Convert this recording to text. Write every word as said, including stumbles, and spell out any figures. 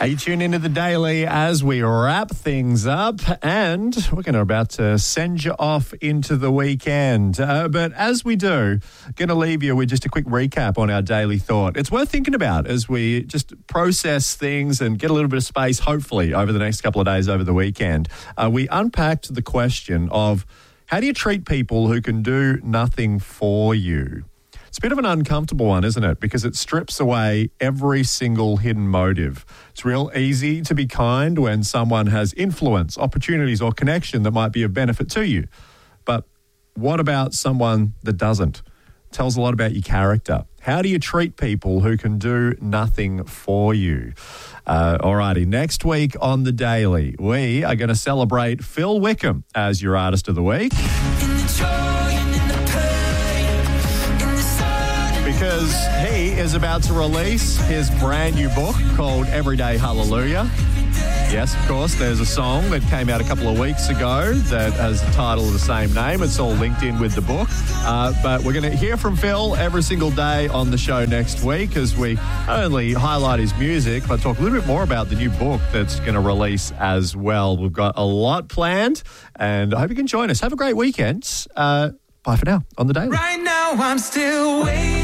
Are you tuned into the Daily as we wrap things up? And we're going to about to send you off into the weekend. Uh, but as we do, going to leave you with just a quick recap on our daily thought. It's worth thinking about as we just process things and get a little bit of space, hopefully, over the next couple of days over the weekend. Uh, we unpacked the question of how do you treat people who can do nothing for you? It's a bit of an uncomfortable one, isn't it? Because it strips away every single hidden motive. It's real easy to be kind when someone has influence, opportunities, or connection that might be of benefit to you. But what about someone that doesn't? Tells a lot about your character. How do you treat people who can do nothing for you? Uh, alrighty, next week on The Daily, we are going to celebrate Phil Wickham as your Artist of the Week. Because he is about to release his brand new book called Everyday Hallelujah. Yes, of course, there's a song that came out a couple of weeks ago that has the title of the same name. It's all linked in with the book. Uh, but we're going to hear from Phil every single day on the show next week as we not only highlight his music, but talk a little bit more about the new book that's going to release as well. We've got a lot planned, and I hope you can join us. Have a great weekend. Uh, bye for now on The Daily. Right now, I'm still waiting.